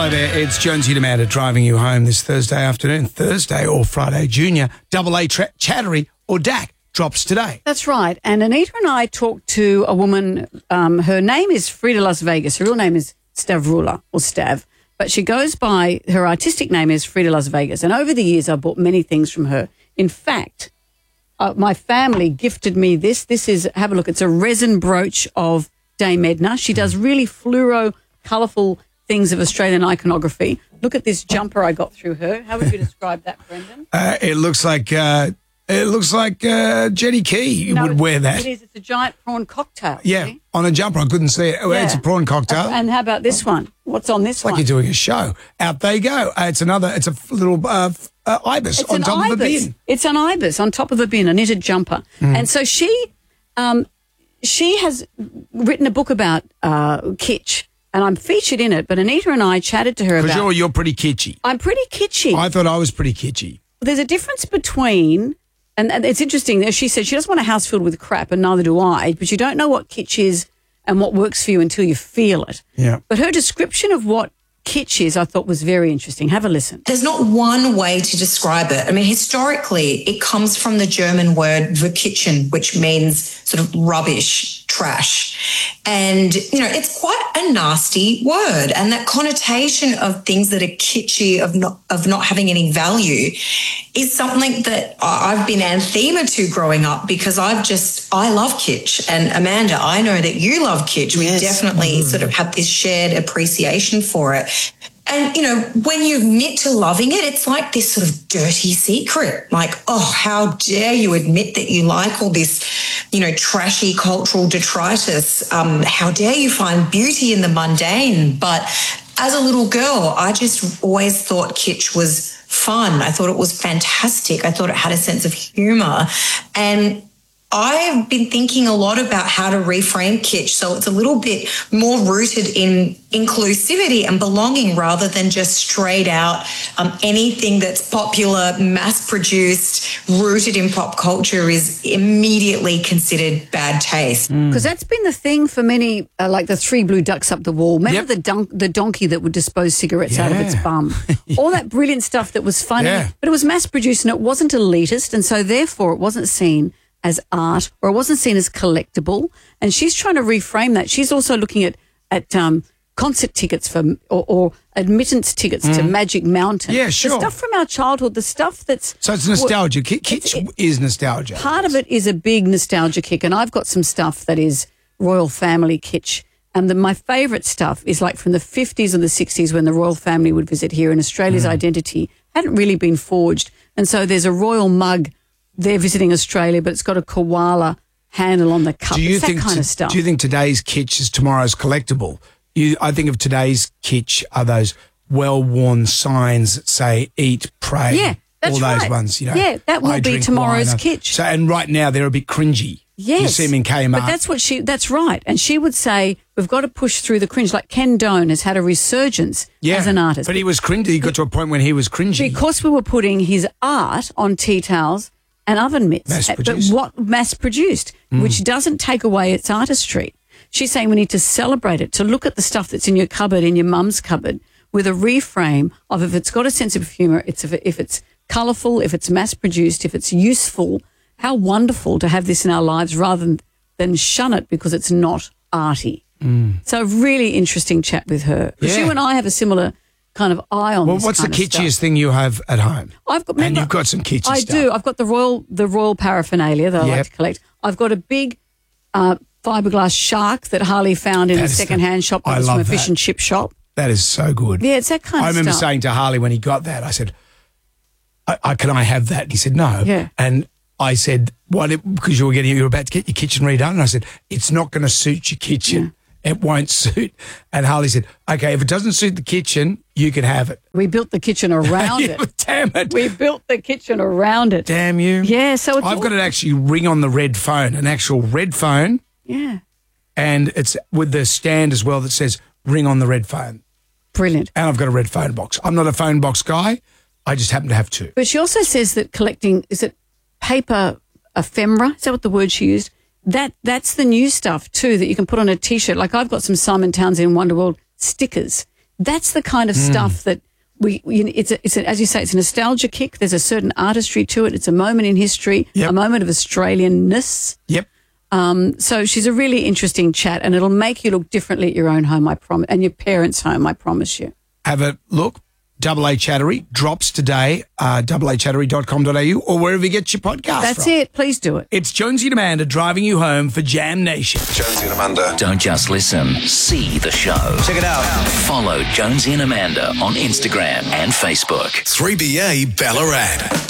Hello there, it's Jonesy Amanda driving you home this Thursday afternoon. Thursday or Friday Junior, Double A Chattery or DAC drops today. That's right. And Anita and I talked to a woman, her name is Frida Las Vegas. Her real name is Stavrula or Stav, but she goes by, her artistic name is Frida Las Vegas. And over the years, I've bought many things from her. In fact, my family gifted me this. This is, have a look, it's a resin brooch of Dame Edna. She does really fluoro, colourful things of Australian iconography. Look at this jumper I got through her. How would you describe that, Brendan? It looks like Jenny Key would wear that. It is. It's a giant prawn cocktail. Yeah, see? on a jumper. I couldn't see it. Yeah. It's a prawn cocktail. And how about this one? What's on this one? Like you're doing a show. Out they go. It's a little ibis on top of a bin. It's an ibis on top of a bin, a knitted jumper. And so she has written a book about kitsch, and I'm featured in it. But Anita and I chatted to her about... Because you're pretty kitschy. I'm pretty kitschy. I thought I was pretty kitschy. There's a difference between... And it's interesting. She said she doesn't want a house filled with crap, and neither do I, but you don't know what kitsch is and what works for you until you feel it. Yeah. But her description of what kitsch is, I thought was very interesting. Have a listen. There's not one way to describe it. I mean, historically, it comes from the German word verkitchen, which means sort of rubbish, trash. And, you know, it's quite a nasty word. And that connotation of things that are kitschy, of not having any value, is something that I've been anathema to growing up, because I love kitsch. And Amanda, I know that you love kitsch. We definitely sort of have this shared appreciation for it. And, you know, when you admit to loving it, it's like this sort of dirty secret. Like, oh, how dare you admit that you like all this, you know, trashy cultural detritus. How dare you find beauty in the mundane? But as a little girl, I just always thought kitsch was fun. I thought it was fantastic. I thought it had a sense of humour. And I've been thinking a lot about how to reframe kitsch so it's a little bit more rooted in inclusivity and belonging, rather than just straight out anything that's popular, mass-produced, rooted in pop culture is immediately considered bad taste. Because that's been the thing for many, like the three blue ducks up the wall. Remember the donkey that would dispose cigarettes out of its bum? All that brilliant stuff that was funny, but it was mass-produced and it wasn't elitist, and so therefore it wasn't seen as art, or it wasn't seen as collectible. And she's trying to reframe that. She's also looking at concert tickets or admittance tickets to Magic Mountain. Yeah, sure. The stuff from our childhood, the stuff that's... So it's nostalgia. Kitsch is nostalgia. Part of it is a big nostalgia kick, and I've got some stuff that is royal family kitsch. And my favourite stuff is like from the 50s and the 60s, when the royal family would visit here, and Australia's identity hadn't really been forged. And so there's a royal mug. They're visiting Australia, but it's got a koala handle on the cup. It's that kind of stuff. Do you think today's kitsch is tomorrow's collectible? I think of today's kitsch are those well-worn signs that say "Eat, Pray." Yeah, that's all right. those ones. You know, yeah, that will be tomorrow's kitsch. So, and right now they're a bit cringy. Yes, you see them in Kmart. But that's right. And she would say, we've got to push through the cringe. Like Ken Doan has had a resurgence as an artist. But he was cringy. He got to a point when he was cringy. Because we were putting his art on tea towels and oven mitts. Mass-produced. But what mass-produced, which doesn't take away its artistry. She's saying we need to celebrate it, to look at the stuff that's in your cupboard, in your mum's cupboard, with a reframe of, if it's got a sense of humour, if it's colourful, if it's mass-produced, if it's useful, how wonderful to have this in our lives, rather than shun it because it's not arty. So a really interesting chat with her. Yeah. You and I have a similar kind of eye on this what's the kind of kitschiest stuff. thing you have at home? And you've got some kitschy I stuff. do. I've got the royal paraphernalia that I like to collect. I've got a big fiberglass shark that Harley found in a second-hand shop that was from a fish and chip shop. That is so good. Yeah, it's that kind of stuff. I remember saying to Harley when he got that, I said, can I have that? And he said, no. Yeah. And I said, why? Because you were about to get your kitchen redone. And I said, it's not going to suit your kitchen. Yeah. It won't suit. And Harley said, okay, if it doesn't suit the kitchen, you can have it. We built the kitchen around it. Damn it. We built the kitchen around it. Damn you. Yeah, so I've got it actually ring on the red phone, an actual red phone. Yeah. And it's with the stand as well that says ring on the red phone. Brilliant. And I've got a red phone box. I'm not a phone box guy. I just happen to have two. But she also says that collecting, is it paper ephemera? Is that what the word she used? That's the new stuff too that you can put on a T-shirt. Like I've got some Simon Townsend Wonderworld stickers, That's the kind of stuff that as you say, it's a nostalgia kick. There's a certain artistry to it. It's a moment in history, a moment of Australianness. Yep. So she's a really interesting chat, and it'll make you look differently at your own home, I promise, and your parents' home, I promise you. Have a look. AA Chattery drops today, aachattery.com.au or wherever you get your podcast That's from. it. Please do it. It's Jonesy and Amanda driving you home for Jam Nation. Jonesy and Amanda. Don't just listen, see the show. Check it out. Follow Jonesy and Amanda on Instagram and Facebook. 3BA Ballarat.